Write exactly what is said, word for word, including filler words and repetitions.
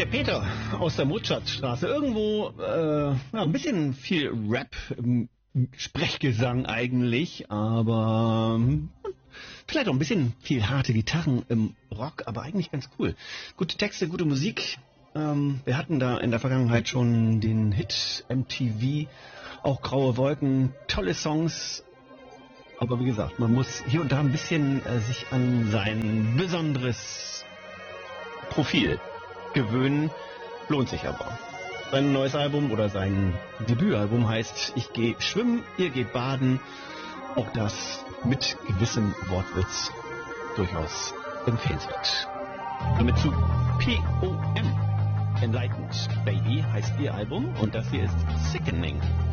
Der Peter aus der Mozartstraße. Irgendwo äh, ja, ein bisschen viel Rap, ähm, Sprechgesang eigentlich, aber ähm, vielleicht auch ein bisschen viel harte Gitarren im Rock, aber eigentlich ganz cool. Gute Texte, gute Musik. Ähm, wir hatten da in der Vergangenheit schon den Hit M T V, auch Graue Wolken, tolle Songs. Aber wie gesagt, man muss hier und da ein bisschen äh, sich an sein besonderes Profil gewöhnen. Lohnt sich aber. Sein neues Album oder sein Debütalbum heißt Ich gehe schwimmen, ihr geht baden. Auch das mit gewissem Wortwitz durchaus empfehlenswert. Damit zu P O M. Enlightened Baby heißt ihr Album und das hier ist Sickening.